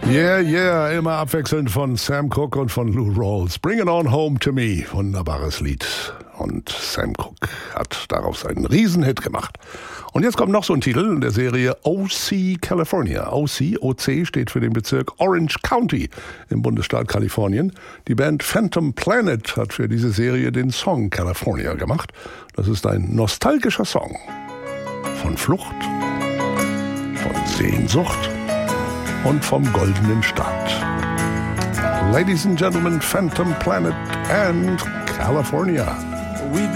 Yeah, yeah, immer abwechselnd von Sam Cooke und von Lou Rawls. Bring It On Home to Me, wunderbares Lied. Und Sam Cooke hat daraus einen Riesenhit gemacht. Und jetzt kommt noch so ein Titel in der Serie OC California. OC steht für den Bezirk Orange County im Bundesstaat Kalifornien. Die Band Phantom Planet hat für diese Serie den Song California gemacht. Das ist ein nostalgischer Song von Flucht, von Sehnsucht und vom goldenen Staat. Ladies and Gentlemen, Phantom Planet and California.